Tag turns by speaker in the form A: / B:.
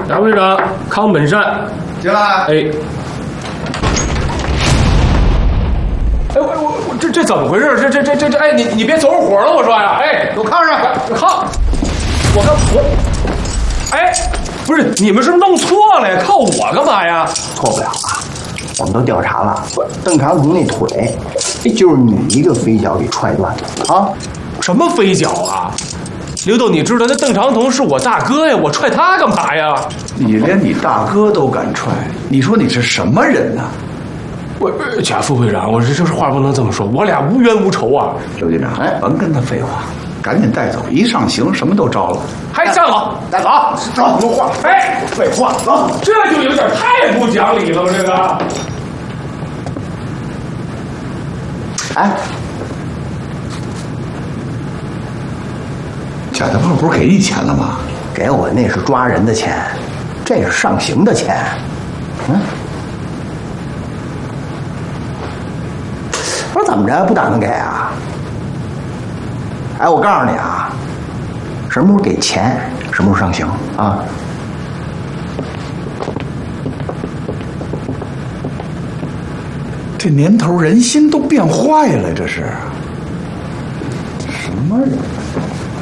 A: 贾会长康本善，
B: 进来。
A: 哎，我这怎么回事？这，哎，你别走火了，我说呀，哎，
B: 给我炕上，
A: 炕，哎，不是，你们是弄错了呀？靠我干嘛呀？
C: 错不了啊，我们都调查了，邓长虹那腿，就是你一个飞脚给踹断的啊！
A: 什么飞脚啊？刘豆，你知道那邓长虹是我大哥呀，我踹他干嘛呀？
B: 你连你大哥都敢踹，你说你是什么人呢？
A: 贾副会长，我这话不能这么说，我俩无冤无仇啊。
B: 刘局长，甭跟他废话，赶紧带走，一上刑什么都招了。
A: 还站好，
C: 带走，走，说话，
A: 哎，
C: 废话，走。
A: 这就有点太不讲理了吧？这个。
C: 哎，
B: 贾大炮不是给你钱了吗？
C: 给我那是抓人的钱，这是上刑的钱。嗯，我说怎么着不打算给啊？哎，我告诉你啊，什么时候给钱，什么时候上刑啊？
B: 这年头人心都变坏了，这是什么人？